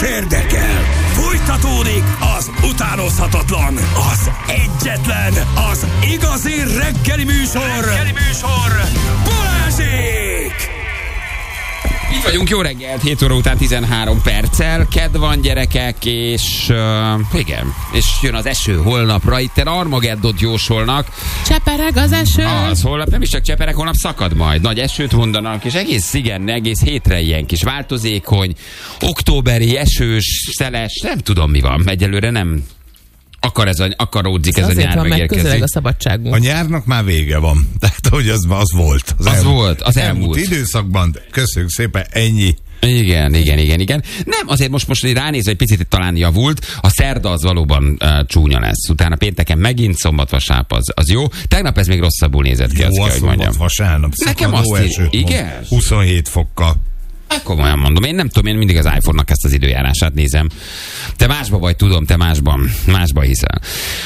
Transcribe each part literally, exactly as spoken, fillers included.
Érdekel. Folytatódik az utánozhatatlan, az egyetlen, az igazi reggeli műsor, reggeli műsor, Balázsék! Itt vagyunk, jó reggelt, hét óra után tizenhárom perccel, kedd van gyerekek, és uh, igen, és jön az eső holnapra, itten Armageddot jósolnak. Csepereg az eső. Az holnap nem is csak csepereg, holnap szakad majd, nagy esőt mondanak, és egész, igen, egész hétre ilyen kis változékony, októberi, esős, szeles, nem tudom mi van, egyelőre nem akar ez a, akaródzik ez, ez a nyár van, megérkezik. Közeleg a szabadságunk. A nyárnak már vége van. Tehát, hogy az, az volt. Az, az elmúlt, volt, az elmúlt. elmúlt időszakban. Köszönjük szépen, ennyi. Igen, igen, igen, igen. Nem, azért most, most ránézve egy picit talán javult, a szerda az valóban uh, csúnya lesz. Utána pénteken megint szombat, vasárnap az, az jó. Tegnap ez még rosszabbul nézett ki, jó, azt kell, hogy mondjam. Vasárnap. Nekem azt esőt, igen? huszonhét fokkal. Hát komolyan mondom, én nem tudom, én mindig az iPhone-nak ezt az időjárását nézem. Te másba vagy, tudom, te másban, másba hiszel.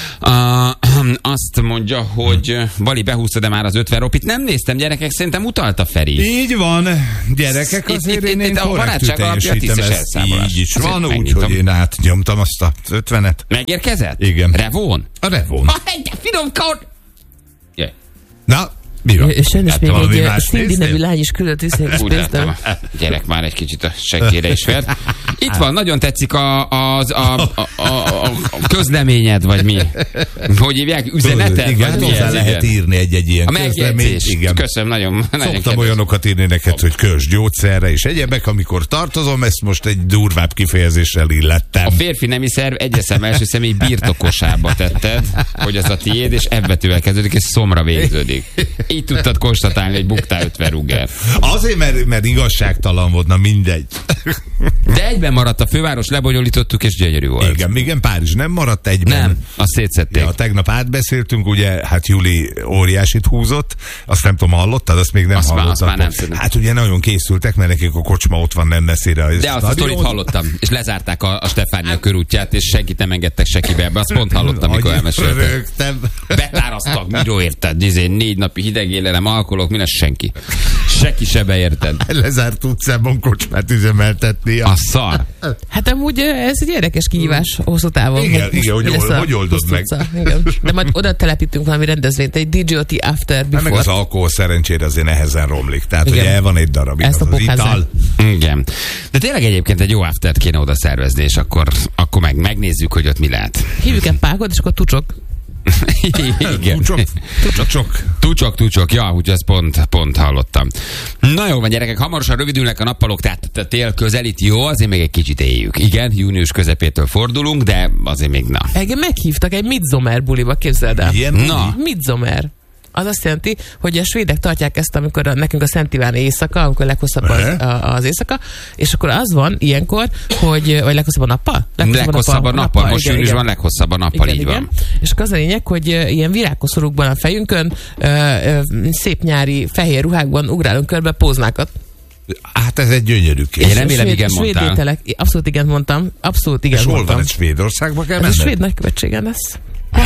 Uh, azt mondja, hogy Bali behúzta-e már az ötven ropit. Nem néztem, gyerekek, szerintem utalta Feri. Így van, gyerekek, azért itt, én, itt, én a barátság alapja tisztes elszámolás. Így is van, úgyhogy én átnyomtam azt a ötvenet. Megérkezett? Igen. Revón? A Revón. Ah, egy finom kort! Jöjj. Na, mi van? És sajnos még egy Cindy néznél? nevű lány is küldött vissza egy Úgy pénzt. láttam, gyerek már egy kicsit a seggére is vert. Itt van, nagyon tetszik a, az, a, a, a, a közleményed, vagy mi? Hogy hívják? Üzeneted? Igen, vagy mi hozzá ez? lehet Igen. írni egy-egy ilyen A közleményt. megjegyzés. Igen. Köszönöm, nagyon, nagyon Szoktam kedves. olyanokat írni neked, hogy kös gyógyszerre és egyebek, amikor tartozom, ezt most egy durvább kifejezéssel illettem. A férfi nemi szerv egyes szem első személy birtokosába tetted, hogy az a tiéd, és ebbetűvel kezdődik, és szomra végződik. Így tudtad konstatálni, hogy buktál ötven rugger. Azért, mert, mert igazságtalan volt, na mindegy. De egyben maradt a főváros, lebonyolítottuk, és gyönyörű volt. Igen, igen, Párizs nem maradt egyben. Nem, azt szétszették. Ja, tegnap átbeszéltünk, ugye, hát Juli óriásit húzott, azt nem tudom, hallottad, azt még nem azt hallottad. Már, azt már nem tudom. Hát ugye nagyon készültek, mert nekik a kocsma ott van nem messzire. De azt a sztorit hallottam, és lezárták a, a Stefánia körútját, és senkit nem engedtek sekibe ebbe. Azt pont hallottam, mikor elmeséltem. Betárasztak, miről érted? Izé, négy napi hideg élelem, alkoholok, mi lesz senki. Senki se beérted. Lezárt utcában kocsmát üzemeltetni. A szar. Hát amúgy ez egy érdekes kihívás hosszú távon. Igen, igen, hogy, hogy, hogy oldod meg. Igen. De majd oda telepítünk valami rendezvényt, egy dé jé o té After Hát Before. meg az alkohol szerencsére azért nehezen romlik. Tehát Igen. ugye el van egy darabig Ezt az, a az ital. Igen. De tényleg egyébként egy jó aftert kéne oda szervezni, és akkor, akkor meg megnézzük, hogy ott mi lehet. Hívjuk egy pákot, és akkor tucsok. Igen. Tucsok. Tucsok. Tucsok, tucsok, ja, úgyhogy ezt pont, pont hallottam. Na jó van, gyerekek, hamarosan rövidülnek a nappalok, tehát a tél közelít, jó, azért még egy kicsit éljük. Igen, június közepétől fordulunk, de azért még na. Engem meghívtak egy Midsommar buliba, képzeld el. Ilyen Na. Midsommar. Az azt jelenti, hogy a svédek tartják ezt, amikor a, nekünk a Szent Iván éjszaka, amikor leghosszabb az, a, az éjszaka, és akkor az van ilyenkor, hogy, vagy leghosszabb a nappal? Leghosszabb a nappal, most júniusban leghosszabb a nappal, igen, így igen. van. És akkor az a lényeg, hogy uh, ilyen virágkoszorúkban a fejünkön, uh, uh, szép nyári fehér ruhákban ugrálunk körbe póznákat. Hát ez egy gyönyörű kép. Én remélem, igen svéd mondtál. ételek, abszolút igen mondtam, abszolút igen És hol mondtam. van egy Svédországba kell Ez a menned? svéd nagykövetségen lesz.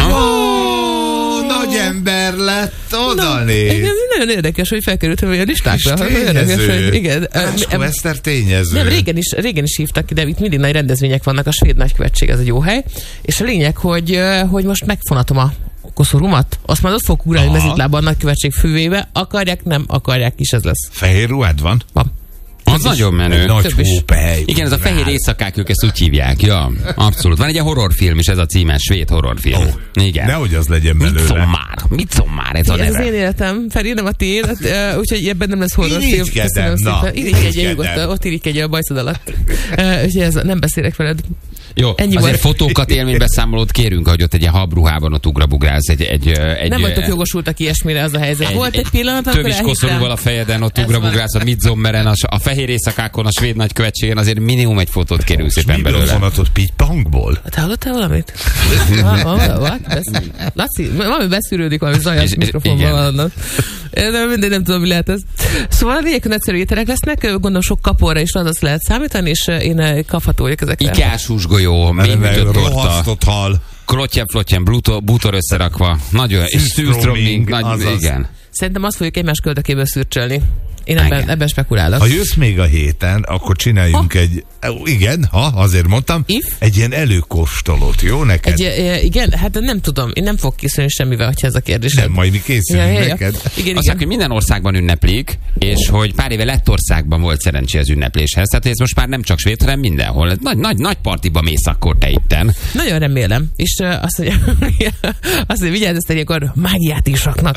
Ó, nagy ember lett, oda néz. Igen, nagyon érdekes, hogy felkerültem olyan listákra. És Érdekes, tényező. hogy igen. Áskó Eszter tényező. Nem, régen is, régen is hívtak, de itt mindig nagy rendezvények vannak, a svéd nagykövetség, ez egy jó hely. És a lényeg, hogy, hogy most megfonatom a koszorúmat, azt már ott fog ugrálni mezitlába a nagykövetség fővébe, akarják, nem akarják is, ez lesz. Fehér ruhád van? Van. Az nagyon menő. Egy nagy Több is. hópely. Igen, ez a fehér éjszakák, ők ezt úgy hívják. Ja, abszolút. Van egy ilyen horrorfilm is, ez a címe, svéd horrorfilm. Ó, Igen. nehogy az legyen belőle. Midsommar. Midsommar, ez a Ez az neve. én életem, Feri, nem a tiéd, hát, úgyhogy ebben nem lesz horrorfilm. Irigykedem, na. Irigykedj nyugodtan, Irigykedem. ott irigykedj a bajszod alatt. Uh, Úgyhogy ez, nem beszélek veled. Jó, Ennyi azért volt. fotókat, élménybeszámolót kérünk, hogy ott egy ilyen habruhában ott ugrabugrálsz egy, egy, egy Nem vagytok jogosultak ilyesmire, az a helyzet. egy, Volt egy pillanat, akkor tövis koszorúval a fejeden, ott Ez ugrabugrálsz a Midsommaren, a, a fehér éjszakákon, a svéd nagykövetségen, azért minimum egy fotót kérünk szépen Miből belőle. vonatott Pitpankból? Te hallottál valamit? Va- va- va- besz- Laci, valami beszűrődik, valami zaj a És- mikrofonban igen. valannak. De mindegy, nem tudom, mi lehet ez. Szóval a lényeg, hogy egyszerű ételek lesznek, gondolom sok kaporra is az lehet számítani, és én kapható vagyok ezekre. Ikás húsgolyó, mély ütött torta, Rohasztott hal. klottyen-flottyen, bútor összerakva, nagyon, és szűztroming, nagy, azaz. igen. Szerintem azt fogjuk egymás köldökéből szürcsölni. Én ebben, ebben spekulálok. Ha jössz még a héten, akkor csináljunk ha? egy, igen, ha, azért mondtam, If? egy ilyen előkóstolót, jó neked? Egy, e, igen, hát nem tudom, én nem fogok készülni semmivel, hogyha ez a kérdés. Nem, majd mi készülünk ja, ja, ja. neked. Igen, Azt igen. mondják, hogy minden országban ünneplik, és hogy pár éve Lettországban volt szerencsé az ünnepléshez. Tehát ez most már nem csak svéd, hanem mindenhol. Nagy, nagy, nagy partiba mész akkor te itten. Nagyon remélem. És uh, azt mondja, azt mondja, vigyázz, ezt ilyenkor mágiát is raknak.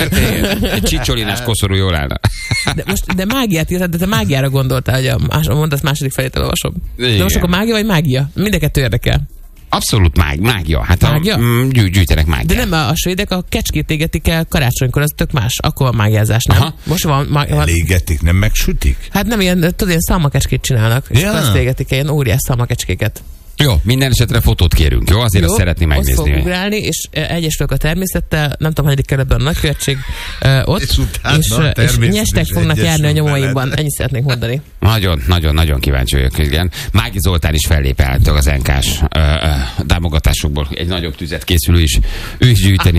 Egy csicsolinás koszorú jól állna. De, most, de mágiát írtad, de te mágiára gondoltál, hogy a, más, a mondat második felét elolvasom. De most akkor mágia vagy mágia? Mind a kettő érdekel. Abszolút mág, mágia. Hát mágia? A, mm, gyű, gyűjtenek mágiát. De nem, a, a svédek a kecskét égetik el karácsonykor, az tök más. Akkor van mágiázás, nem? Aha. Most van, ma, van... Elégetik, nem megsütik? Hát nem ilyen, tudod, ilyen szalmakecskét csinálnak, és Ja. azt égetik el, ilyen óriás szalmakecskéket. Jó, minden esetre fotót kérünk, jó? Azért Jó, azt szeretném ott megnézni. fog ugrálni, és egyesülök a természettel, nem tudom, hanyadik kerületben a nagykövetség uh, ott, És utána és, a uh, és természet nyestek is fognak egyesül járni a nyomaimban. veled. Ennyit szeretnék mondani. Nagyon, nagyon, nagyon kíváncsi vagyok, igen. Mági Zoltán is fellép állítólag az en ká-s ö, ö, támogatásokból. Egy nagyobb tüzet készül ő is, ő is gyűjteni.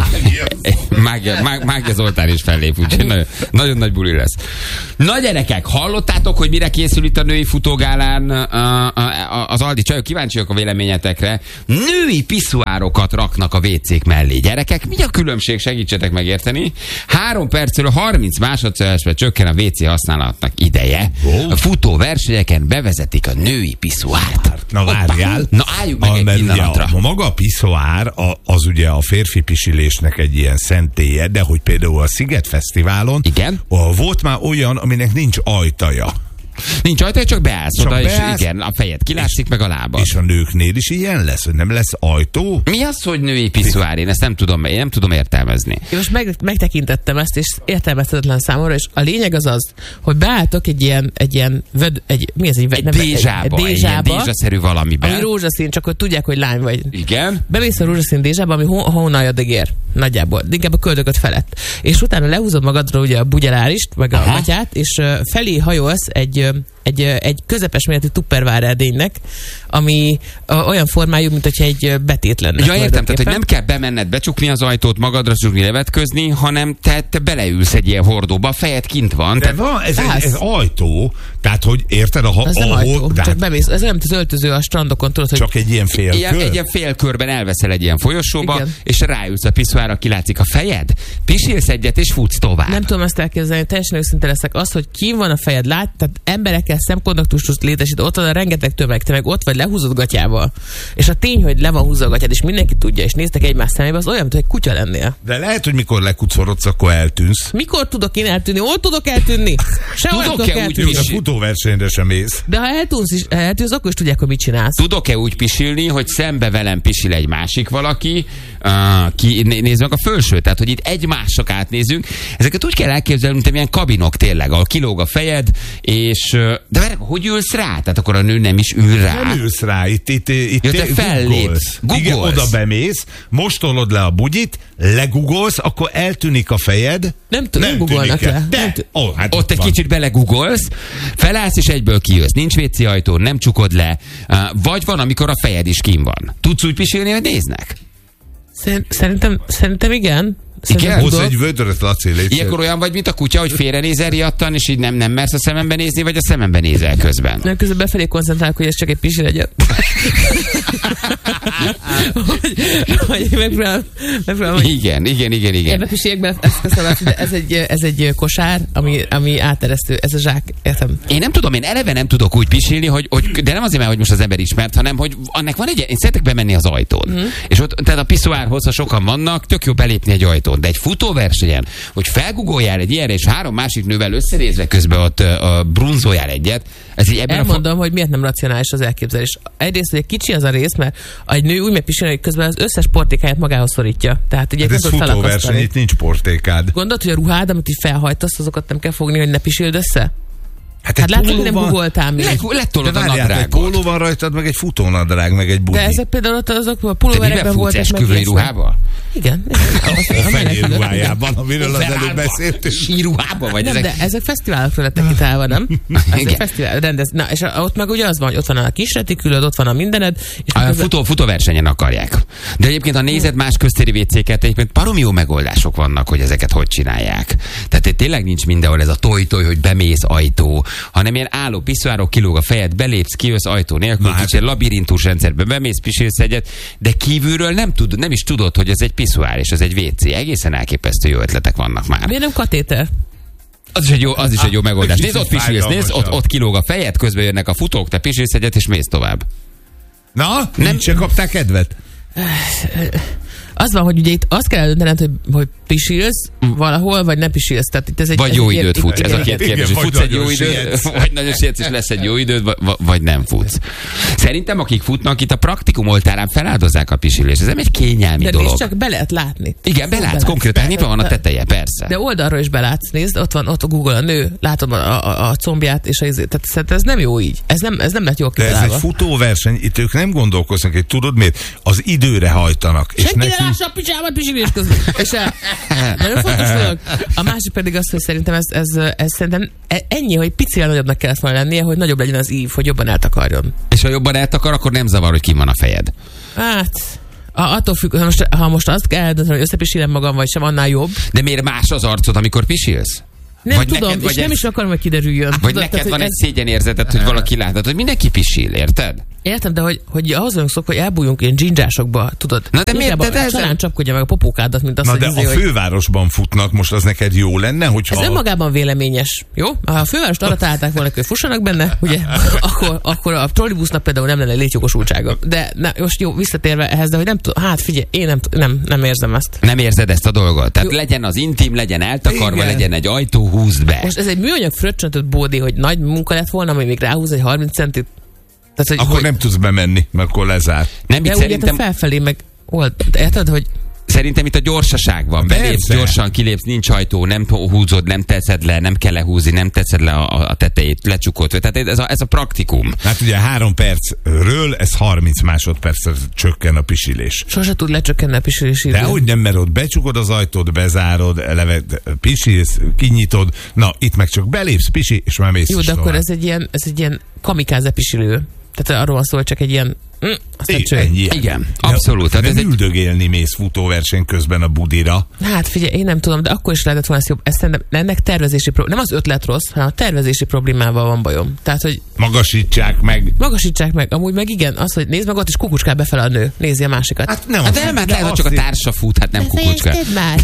Mágia, Mág, Mágia Zoltán is fellép, úgyhogy nagyon, nagyon nagy buli lesz. Na gyerekek, hallottátok, hogy mire készül itt a női futógálán ö, ö, az Aldi csajok? Kíváncsiak a véleményetekre. Női piszuárokat raknak a vécék mellé. Gyerekek, mi a különbség? Segítsetek megérteni. Három percről harminc másodpercre csökken a vé cé használatnak ideje. Oh. A futó versenyeken bevezetik a női piszuárt. Na várjál. Na álljunk meg a, egy mert ugye pillanatra. a, a maga a piszoár, a, az ugye a férfi pisilésnek egy ilyen szentélye, de hogy például a Sziget Fesztiválon Igen? a, volt már olyan, aminek nincs ajtaja. Nincs ajta, csak beállsz Csak oda, beállsz, és igen, a fejed kilátszik, meg a lábad. És a nőknél is ilyen lesz, hogy nem lesz ajtó? Mi az, hogy női piszuár? Én ezt nem tudom, én nem tudom értelmezni. Én most meg, megtekintettem ezt, és értelmezhetetlen számomra, és a lényeg az az, hogy beálltok egy ilyen, egy ilyen, vöd, egy, mi ez? Egy, Egy nem, dézsába, egy, egy ilyen dézsába, dézsaszerű valamiben. ami rózsaszín, csak hogy tudják, hogy lány vagy. Igen? Bemész a rózsaszín dézsába, ami hó- hónaljad ér. Nagyjából. De inkább a köldököt felett. És utána lehúzod magadra ugye a bugyelárist, meg a Aha. gatyát, és uh, felé hajolsz egy, uh, egy, uh, egy közepes méretű tupperware edénynek, ami uh, olyan formájú, mint hogyha egy uh, betét lenne. Ja, értem, tehát, hogy nem kell bemenned, becsukni az ajtót, magadra csukni, levetközni, hanem te, te beleülsz egy ilyen hordóba, a fejed kint van. De Tehát, van, ez, Állsz. ez, ez ajtó, tehát hogy érted, a, Az nem ahol, ajtó, tehát csak bemész. Ez olyan, mint az öltöző a strandokon, tudod, hogy csak egy ilyen félkör. ilyen, egy ilyen félkörben elveszel egy ilyen folyosóba, Igen. és ráülsz a piszuára, kilátszik a fejed, pisilsz egyet, és futsz tovább. nem tudom ezt elképzelni, teljesen őszinte leszek. Az, hogy kín van a fejed, lát, tehát emberekkel szemkontaktust létesít, ott van a rengeteg tömeg, te meg ott vagy lehúzott gatyával. És a tény, hogy le van húzva a gatyád, és mindenki tudja, és néztek egymás szemébe, az olyan, mint hogy egy kutya lennél. De lehet, hogy mikor lekucorodsz, akkor eltűnsz. Mikor tudok én eltűnni? Hol tudok eltűnni? Sehol nem Tudok-e tudok úgy eltűnni. Még a futóversenyre sem mész. De ha eltűnsz, is, eltűnsz, akkor is tudják, hogy mit csinálsz. Tudok-e úgy pisilni, hogy szembe velem pisil egy másik valaki, uh, ki, né- nézd meg a fölsőt, tehát hogy itt egymásnak átnézünk. Ezeket úgy kell elképzelni, mint ilyen kabinok tényleg, ahol kilóg a fejed, és uh, de várj, hogy ülsz rá? Tehát akkor a nő nem is ül rá. Nem ülsz rá, itt, itt, itt Ja, te fellépsz. googolsz. Googolsz. Igen, oda bemész, most tolod le a bugyit, legugolsz, akkor eltűnik a fejed. Nem tudom, nem googolnak tűnik el. le. De, Nem t- oh, hát Ott egy van. kicsit belegugolsz, felállsz és egyből kijössz. Nincs vécé ajtó, nem csukod le. Uh, vagy van, amikor a fejed is kín van. Tudsz úgy pisilni, hogy néznek? Szer- Szerintem, szerintem igen. Szerintem Igen? Hozz tudok. egy vödröt, Laci, légy Ilyenkor olyan vagy, mint a kutya, hogy félrenézel riadtan, és így nem, nem mersz a szemembe nézni, vagy a szemembe nézel közben. Nem, közben befelé koncentrálok, hogy ez csak egy pisi legyen. hogy, hogy megpróbálom, megpróbálom, hogy Igen, igen, igen, igen. ebbe pisilyeekben ezt köszönöm, de ez egy, ez egy kosár, ami, ami áteresztő, ez a zsák, értem. Én nem tudom, én eleve nem tudok úgy pisilni, hogy, hogy de nem azért, mert hogy most az ember ismert, hanem hogy annak van egy, én szeretek bemenni az ajtón. Mm. És ott, tehát a piszoárhoz, ha sokan vannak, tök jó belépni egy ajtón. De egy futóversenyen, hogy felgugoljál egy ilyenre, és három másik nővel összenézve közben ott uh, brunzoljál egyet, ez így ebben Elmondom, a hogy miért nem racionális az elképzelés. Egyrészt, hogy egy kicsi az a rész, mert egy nő úgy megpisilni, hogy közben az összes portékáját magához szorítja. Tehát ugye Hát nem ez tud futóverseny, felakasztani. itt nincs portékád. Gondolod, hogy a ruhád, amit így felhajtasz, azokat nem kell fogni, hogy ne pisild össze? Hát, Hát látod, hogy nem googoltál még. Letolod a Egy nadrágot. póló van rajtad, meg egy futónadrág, meg egy budi. De ezek például ott azok a Te miben pulóverekben futsz, voltak meg. esküvői ilyesmi. ruhába? Igen. A fehér ruhájában, amiről az előbb beszéltünk. Síruhába vagy Nem, ezek? de ezek fesztiválokra lettek kitálva, nem? Ezek Igen. fesztivál rendez. Na, és ott meg ugye az van, hogy ott van a kis retikülöd, ott van a mindened. És A közben- futó, futóversenyen akarják. De egyébként, ha nézed más köztéri vécéket, egyébként baromi jó megoldások vannak, hogy ezeket hogy csinálják. Tehát itt tényleg nincs mindenhol ez a toj-toj, hogy bemész ajtó, hanem ilyen álló piszoárok, kilóg a fejed, belépsz, kijössz ajtó nélkül, hát- kicsit labirintus rendszerbe bemész, pisilsz egyet, de kívülről nem, tud, nem is tudod, hogy ez egy piszoár és ez egy vécé. Egészen elképesztő jó ötletek vannak már. Miért nem katéter? Az is egy jó, az is egy jó megoldás. Nézd, ott pisilsz, nézd, ott, Fájdalmasabb. ott kilóg a fejed, közben jönnek a futók, te pisilsz egyet és mész tovább. Na, nem se kapták kedvet? Az van, hogy ugye itt azt kell eldöntened, hogy, hogy pisilsz valahol, vagy nem pisilsz. Tehát itt ez egy, Vagy ez jó egy időt ilyen- futsz. Ez a két igen, kérdés. vagy Futsz egy jó nagyon időt, sietsz. vagy nagyon sietsz, és lesz egy jó időd, vagy, vagy nem futsz. Szerintem, akik futnak, itt a praktikum oltárán feláldozzák a pisilést. Ez nem egy kényelmi De dolog. nézd csak, be lehet látni. Igen, belátsz Belátsz. konkrétan, nyitva van a teteje, persze. De oldalról is belátsz, nézd, ott van, ott a Google a nő, látom a, a, a combját, és a izé- tehát szerintem ez nem jó így. Ez nem, ez nem lett jól De ez egy kitalálva. futóverseny, itt ők nem gondolkoznak, hogy tudod miért? Az időre hajtanak. És Senki ne neki... lássa a pizsámat pisilés közben. És a, nagyon fontos dolog. A másik pedig az, hogy szerintem ez, ez, ez szerintem ennyi, hogy picivel nagyobbnak kellett volna lennie, hogy nagyobb legyen az ív, hogy jobban eltakarjon. És ha jobban eltakar, akkor nem zavar, hogy kim van a fejed. Hát, a, attól függ, ha most, ha most azt kell eldönteni, hogy összepisilem magam, vagy sem, annál jobb. De miért más az arcod, amikor pisilsz? Nem Vagy tudom, neked, és vagy nem ez- is akarom, hogy kiderüljön. Vagy Tudod, neked tehát, van hogy egy szégyenérzeted, hogy valaki látod, hogy mindenki pisil, érted? Értem, de hogy, hogy ahhoz vagyunk szokva, hogy elbújjunk ilyen dzsindzsásokba, tudod? Na de miért? Inkább De- de a ez- csalán csapkodja meg a popókádat, mint azt, Na hogy, de izé, a hogy fővárosban futnak, most az neked jó lenne, hogyha... ez önmagában véleményes, jó? Ha a fővárost arra találták volna, hogy fussanak benne, ugye, akkor, akkor a trollibusznak például nem lenne létjogosultsága. De na, most jó, visszatérve ehhez, de hogy nem tudom, hát figyelj, én nem, nem, nem érzem ezt. Nem érzed ezt a dolgot? Tehát Jó. legyen az intim, legyen eltakarva, Igen. legyen egy ajtó, húzd be. Most ez egy műanyag fröccsöntött bódi, hogy nagy munka lett volna, ami még ráhúz egy harminc centit. Tehát, hogy, Akkor hogy, nem tudsz bemenni, mert akkor lezár. Nem, itt de úgy értem szerintem, felfelé, meg old, de érted, hogy szerintem itt a gyorsaság van. Persze. Belépsz, gyorsan kilépsz, nincs ajtó, nem húzod, nem teszed le, nem kell lehúzni, nem teszed le a, a tetejét, lecsukod. Tehát ez a, ez a praktikum. Hát ugye három percről ez harminc másodpercre csökken a pisilés. sose tud lecsökkenni a pisilési idő. De hogy nem, mert ott becsukod az ajtót, bezárod, eleve pisilsz, kinyitod, na itt meg csak belépsz, pisi, és már mész Jó, is de akkor tovább. ez egy ilyen, ez egy ilyen kamikáze pisilő. Tehát arról van szó, hogy csak egy ilyen... Mm, aztán I- cső. ennyi. Igen, abszolút. Tehát Tehát nem ez egy- üldögélni mész futóverseny közben a budira. Hát figyelj, én nem tudom, de akkor is lehetett volna ezt jobb. Ezt szerintem ennek tervezési probléma. Nem az ötlet rossz, hanem a tervezési problémával van bajom. Tehát, hogy Magasítsák meg. magasítsák meg. Amúgy meg igen, az, hogy nézd meg, ott is kukucskál befele a nő. Nézi a másikat. Hát nem, Hát az- nem, hát de lehet, hogy csak a azt társa fut, hát nem kukucska. Befejezted már?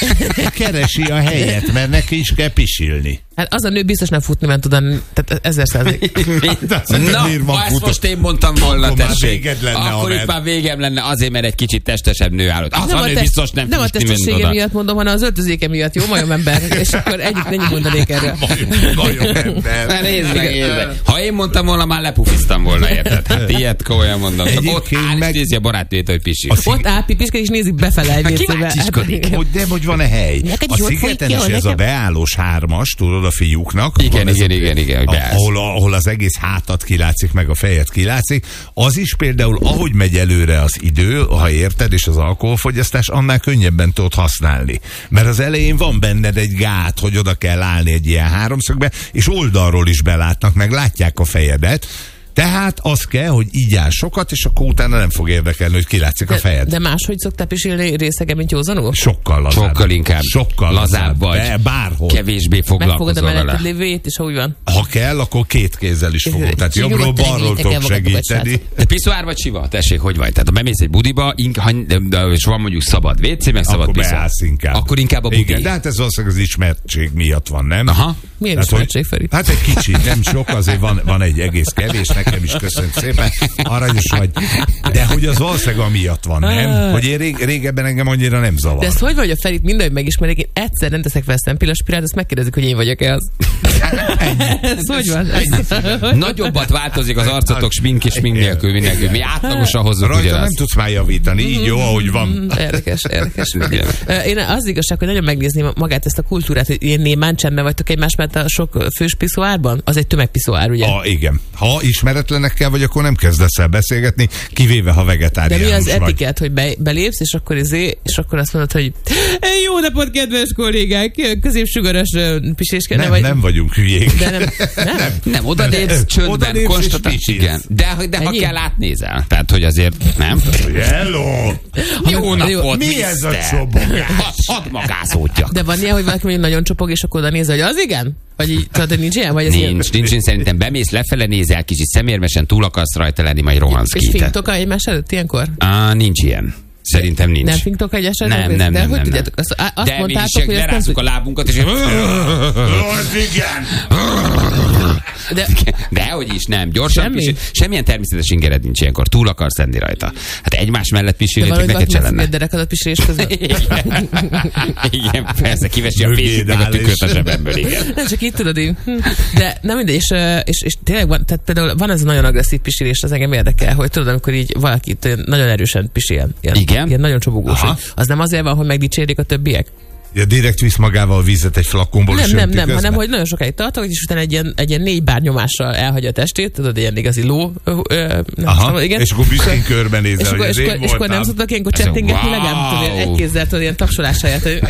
keresi a helyet, mert neki is kell pisilni. Hát az a nő biztos nem futni ment oda, tehát ezer százalék. Na, miért van ha ezt futó? most én mondtam volna, Akkor már tessék. véged lenne, Akkor haver. itt már végem lenne, azért, mert egy kicsit testesebb nő állott. Az a nő test- biztos nem nem a füstni ment testessége oda. miatt mondom, hanem az öltözéke miatt. Jó majom ember. És akkor együtt ennyi mondanék erre. Nagyon ember. Na, nézd meg, nézd meg. Ha én mondtam volna, már lepufiztam volna, érted? Hát ilyet komolyan mondom. Csak ott Egyébként áll és meg- nézi a barátnőjét, hogy pisik. A szig- Ott áll pipiske, és nézik befele egy vécébe. kíváncsiskodik. Hogy nem, hogy van-e hely. Neked A is ott szigeten folyik ki, is ez nekem- a beállós hármas, tudod, a fiúknak. Igen, Van ez igen, a- igen, igen, hogy a- beállsz. ahol, ahol az egész hátat kilátszik, meg a fejed kilátszik. Az is például, ahogy megy előre az idő, ha érted, és az alkoholfogyasztás, annál könnyebben tudod használni. Mert az elején van benned egy gát, hogy oda kell állni egy ilyen háromszögbe, és oldalról is belátnak, meg látják a fejedet. Tehát az kell, hogy így áll sokat, és akkor utána nem fog érdekelni, hogy kilátszik a De, fejed. de máshogy szoktál pisilni részegen, mint józanul? Sokkal lazább. Sokkal inkább Sokkal lazább vagy. De bárhol. Kevésbé Megfogod a foglalkozol melletted vele. lévőjét, és ha úgy van. Ha kell, akkor két kézzel is fogom. Tehát És jobbról, nyugodtan balról engedjétek el tudok magatokat, segíteni. De piszoár vagy siva? Tessék, hogy vagy? Tehát ha bemész egy budiba, ink, ha, de, de, és van mondjuk szabad vé cé, meg szabad Akkor piszoár. beállsz inkább. Akkor inkább a budi. Igen, de hát ez valószínűleg az ismertség miatt van, nem? Aha. Milyen Tehát, ismertség, hogy- Feri? Hát egy kicsit, nem sok, azért van, van egy egész kevés, nekem is köszönöm szépen. Aranyos vagy. De hogy az valószínűleg amiatt van, nem? Hogy én rég, régebben engem annyira nem zavar. De ez hogy vagy a Ferit mindenhogy megismerik, én egyszer nem teszek fel szempillaspirált, azt megkérdezik, hogy én vagyok-e az. Ez hogy van? Nagyobbat változik az arcotok smink és smink nélkül mindenki. Mi átlagosan hozzuk rajta ugyanazt. nem tudsz már javítani, így jó, ahogy van. Érdekes, érdekes. Én az igazság, hogy nagyon megnézném magát ezt a kultúrát, hogy ilyen némán csendben vagytok egymás mellett a sok fős piszoárban? Az egy tömegpiszoár, ugye? Ah, igen. Ha ismeretlenekkel vagy, akkor nem kezdesz el beszélgetni, kivéve ha vegetáriánus vagy. De mi az vagy. etikett, hogy be, belépsz, és akkor, izé, és akkor azt mondod, hogy jó napot, kedves kollégák, középsugaras piséskedve. Nem, vagy... nem vagyunk hülyék. De nem, nem. Nem, nem oda lépsz, csöndben, konstatálsz, igen. De, de ha kell, átnézel. Tehát, hogy azért nem. Hello! Jó napot, mi ez a csobogás? Hadd magászódjak. De van ilyen, hogy valaki mondjuk nagyon csopog, és akkor oda néz, hogy az igen? Vagy így, tudod, hogy nincs ilyen? Vagy nincs, ilyen? nincs, nincs, szerintem bemész, lefele nézel, kicsit szemérmesen túl akarsz rajta lenni, majd rohansz ki. És finktok egymás előtt ilyenkor? Á, nincs ilyen. Szerintem nincs. Nem finktok egymás előtt? Nem, nem, de nem. hogy nem, tudjátok? Azt, azt de mondtátok, hogy lerázzuk a lábunkat, és... Az igen! De, Dehogy is, nem. Gyorsan Semmi? pisil. Semmilyen természetes ingered nincs ilyenkor. Túl akarsz lenni rajta. Hát egymás mellett de pisilni, hogy valahogy neked se valaki lenne. dereket a pisilés közben. Igen. Igen, persze, kivesi a fészit meg a tükröt a zsebemből, igen. Nem csak itt tudod én. De nem mindegy, és, és, és tényleg van, tehát például van ez a nagyon agresszív pisilés, az engem érdekel, hogy tudod, amikor így valaki itt nagyon erősen pisil. Ilyen, Igen? Ilyen nagyon csobogós. Aha. Az nem azért van, hogy megdicsérjék a többiek? Ja, direkt visz magával vizet egy flakonból. Nem, és nem, önti nem, közben. hanem hogy nagyon sokáig tartok, és utána egy ilyen, egy ilyen négy bár nyomással elhagyja a testét, tudod, ilyen igazi ló. Ö, ö, nem, Aha, szóval, igen. és akkor büszkén körbenézel, És hogy akkor, ez és, én akkor, és akkor nem voltam. szoktak ilyenkor Ez a csettingetni, wow. legalább tudod, egy kézzel tudod, ilyen tapsolás helyett, hogy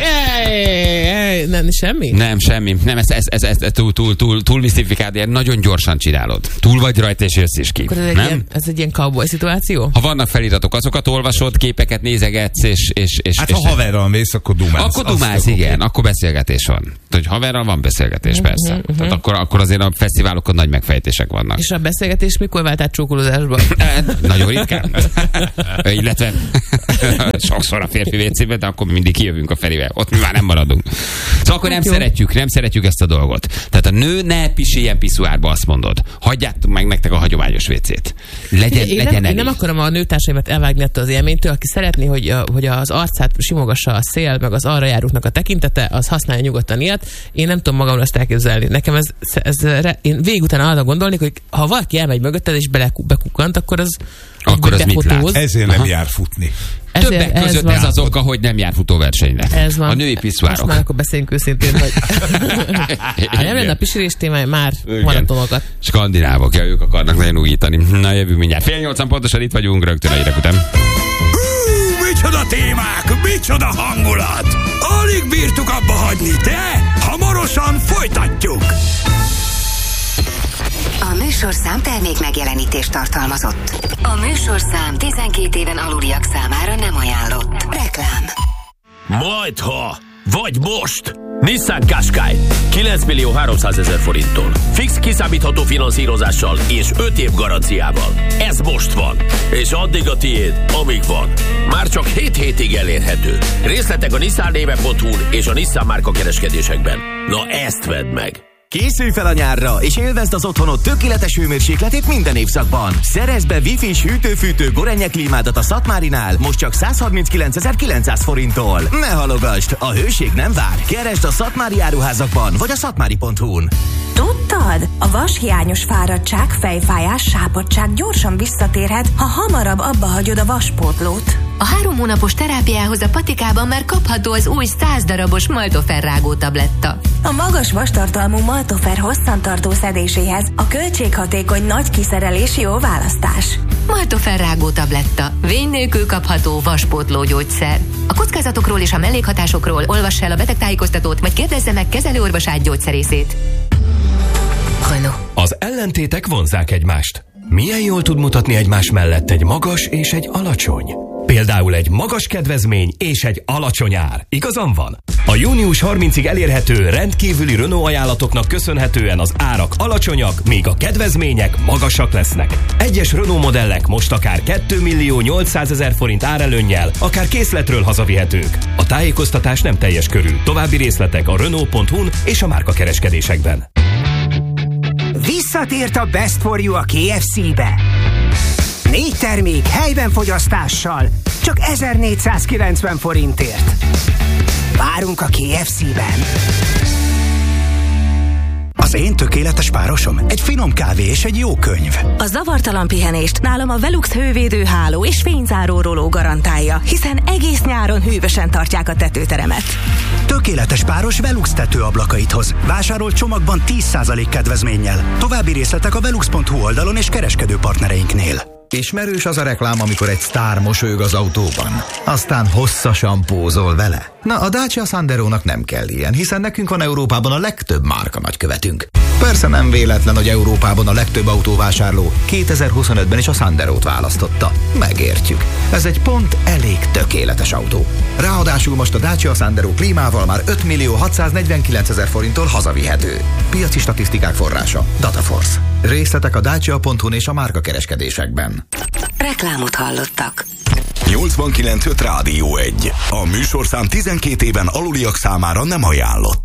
nem, semmi? Nem, semmi. Nem, ez, ez, ez, ez, ez túl, túl, túl, túl misztifikált, ilyen nagyon gyorsan csinálod. Túl vagy rajta, és jössz is ki. Akkor ez egy, Nem? ilyen, ez egy ilyen cowboy szituáció? Ha vannak feliratok, azokat olvasod, képeket nézegetsz, és... és, és Hát és ha haverral mész, akkor dumálsz. Akkor Azt dumálsz, tök igen, oké. akkor beszélgetés van. Tehát, hogy haverral van beszélgetés, persze. Uh-huh, uh-huh. Tehát akkor, akkor azért a fesztiválokon nagy megfejtések vannak. És a beszélgetés mikor vált át csókolózásba? Nagyon ritkán. Illetve sokszor a férfi vécében, de akkor mi mindig kijövünk a Ferivel. Ott mi már nem maradunk. Szóval akkor nem Jó. szeretjük, nem szeretjük ezt a dolgot. Tehát a nő ne pisiljen piszuárba, azt mondod. Hagyjátok meg nektek a hagyományos vécét. Legyen, Én legyen nem, én elég. nem akarom a nőtársaimat elvágni ettől az élménytől, aki szeretné, hogy, a, hogy az arcát simogassa a szél, meg az arra járóknak a tekintete, az használja nyugodtan ilyet. Én nem tudom magamra ezt elképzelni. Nekem ez, ez, ez én végig utána arra gondolni, hogy ha valaki elmegy mögötted és bele, bekukkant, akkor az Akkor az mit befotóz. lát? Ezért nem Aha. jár futni. Ezért- Többek között van. ez az oka, hogy nem jár futóversenyre. Ez van. A női Most piszuárok. már akkor beszéljünk őszintén, hogy ha nem lenne a pisilés témája, már Igen. maratonokat. Skandinávok, ja, ők akarnak nagyon újítani. Na, jövünk mindjárt. Fél nyolcan pontosan itt vagyunk, rögtön a hírek után. Hú, micsoda témák, micsoda hangulat! Alig bírtuk abba hagyni, de hamarosan folytatjuk! A műsorszám termék megjelenítést tartalmazott. A műsorszám tizenkét éven aluliak számára nem ajánlott. Reklám. Majdha, vagy most! Nissan Qashqai kilenc millió háromszázezer forinttól. Fix kiszámítható finanszírozással és öt év garanciával. Ez most van. És addig a tiéd, amíg van. Már csak hét hétig elérhető. Részletek a nissan néve pont hu-n és a Nissan márka kereskedésekben. Na ezt vedd meg! Készülj fel a nyárra, és élvezd az otthonod tökéletes hőmérsékletét minden évszakban. Szerezd be Wi-Fi-s hűtő-fűtő Gorenje klímádat a Szatmárinál, most csak százharminckilencezer-kilencszáz forinttól. Ne halogasd, a hőség nem vár. Keresd a Szatmári áruházakban, vagy a szatmári pont hu-n. Tudtad? A vashiányos fáradtság, fejfájás, sápadtság gyorsan visszatérhet, ha hamarabb abba hagyod a vaspótlót. A három hónapos terápiához a patikában már kapható az új száz darabos Maltofer rágó tabletta. A magas vastartalmú Maltofer hosszantartó szedéséhez a költséghatékony nagy kiszerelés jó választás. Maltofer rágó tabletta. Vény nélkül kapható vaspótló gyógyszer. A kockázatokról és a mellékhatásokról olvass el a betegtájékoztatót, vagy kérdezze meg kezelőorvosát gyógyszerészét. Renault. Az ellentétek vonzzák egymást. Milyen jól tud mutatni egymás mellett egy magas és egy alacsony? Például egy magas kedvezmény és egy alacsony ár. Igazam van? A június harmincadikáig elérhető rendkívüli Renault ajánlatoknak köszönhetően az árak alacsonyak, míg a kedvezmények magasak lesznek. Egyes Renault modellek most akár két millió nyolcszázezer forint árelőnnyel, akár készletről hazavihetők. A tájékoztatás nem teljes körű. További részletek a Renault pont hu-n és a márkakereskedésekben. Visszatért a Best for You a ké ef cé-be. Négy termék helyben fogyasztással, csak ezernégyszázkilencven forintért. Várunk a ké ef cé-ben. Az én tökéletes párosom egy finom kávé és egy jó könyv. A zavartalan pihenést nálam a Velux hővédőháló és fényzáró roló garantálja, hiszen egész nyáron hűvösen tartják a tetőteremet. Tökéletes páros Velux tetőablakait hoz. Vásárol csomagban tíz százalék kedvezménnyel. További részletek a velux pont hu oldalon és kereskedő partnereinknél. Ismerős az a reklám, amikor egy sztár mosolyog az autóban, aztán hosszasan pózol vele. Na, a Dacia Sanderónak nem kell ilyen, hiszen nekünk van Európában a legtöbb márka nagykövetünk. Persze nem véletlen, hogy Európában a legtöbb autóvásárló kétezer-huszonötben is a Sanderót választotta. Megértjük. Ez egy pont elég tökéletes autó. Ráadásul most a Dacia Sandero klímával már ötmillió hatszáznegyvenkilencezer forinttól hazavihető. Piaci statisztikák forrása Dataforce. Részletek a dacia pont hu-n és a márkakereskedésekben. Reklámot hallottak. nyolcvankilenc öt Rádió egy. A műsorszám tizenkét éven aluliak számára nem ajánlott.